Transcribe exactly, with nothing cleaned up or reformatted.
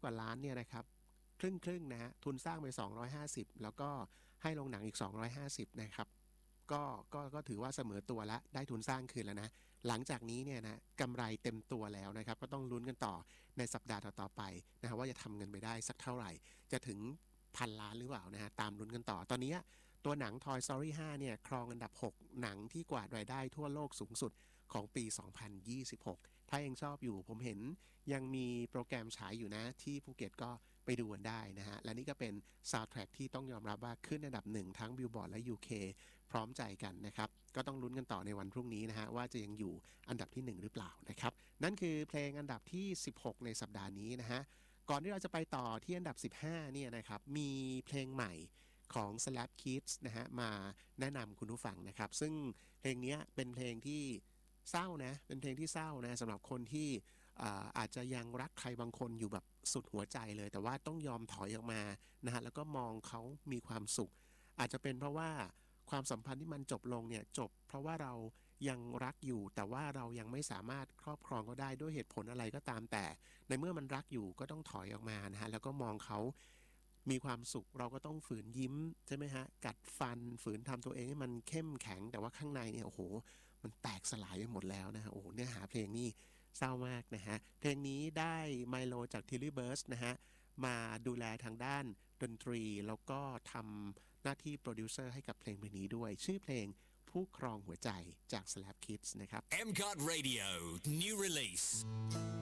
ว่าล้านเนี่ยนะครับครึ่งๆนะฮะทุนสร้างไปสองร้อยห้าสิบแล้วก็ให้โรงหนังอีกสองร้อยห้าสิบนะครับก็ก็ก็ถือว่าเสมอตัวแล้วได้ทุนสร้างคืนแล้วนะหลังจากนี้เนี่ยนะกำไรเต็มตัวแล้วนะครับก็ต้องลุ้นกันต่อในสัปดาห์ต่อๆไปนะฮะว่าจะทำเงินไปได้สักเท่าไหร่จะถึงพันล้านหรือเปล่านะฮะตามลุ้นกันต่อตอนนี้ตัวหนัง Toy Story ห้าเนี่ยครองอันดับหกหนังที่กวาดรายได้ทั่วโลกสูงสุดของปีสองพันยี่สิบหกถ้ายังชอบอยู่ผมเห็นยังมีโปรแกรมฉายอยู่นะที่ภูเก็ตก็ไปดูกันได้นะฮะและนี่ก็เป็นซาวด์แทร็กที่ต้องยอมรับว่าขึ้นอันดับหนึ่งทั้ง Billboard และ ยู เค พร้อมใจกันนะครับก็ต้องลุ้นกันต่อในวันพรุ่งนี้นะฮะว่าจะยังอยู่อันดับที่หนึ่งหรือเปล่านะครับนั่นคือเพลงอันดับที่สิบหกในสัปดาห์นี้นะฮะก่อนที่เราจะไปต่อที่อันดับสิบห้าเนี่ยนะครับมีเพลงใหม่ของ Slap Kids นะฮะมาแนะนำคุณผู้ฟังนะครับซึ่งเพลงนี้เป็นเพลงที่เศร้านะเป็นเพลงที่เศร้านะสำหรับคนที่อาอาจจะยังรักใครบางคนอยู่แบบสุดหัวใจเลยแต่ว่าต้องยอมถอยออกมานะฮะแล้วก็มองเขามีความสุขอาจจะเป็นเพราะว่าความสัมพันธ์ที่มันจบลงเนี่ยจบเพราะว่าเรายังรักอยู่แต่ว่าเรายังไม่สามารถครอบครองเขาได้ด้วยเหตุผลอะไรก็ตามแต่ในเมื่อมันรักอยู่ก็ต้องถอยออกมานะฮะแล้วก็มองเขามีความสุขเราก็ต้องฝืนยิ้มใช่ไหมฮะกัดฟันฝืนทำตัวเองให้มันเข้มแข็งแต่ว่าข้างในเนี่ยโอ้โหมันแตกสลายไปหมดแล้วนะฮะโอ้โหเนื้อหาเพลงนี่เศร้ามากนะฮะเพลงนี้ได้ไมโลจาก Tilly Burst นะฮะมาดูแลทางด้านดนตรีแล้วก็ทำหน้าที่โปรดิวเซอร์ให้กับเพลงเพลงนี้ด้วยชื่อเพลงผู้ครองหัวใจจาก Slap Kids นะครับเอ็ม ซี โอ ที Radio New Release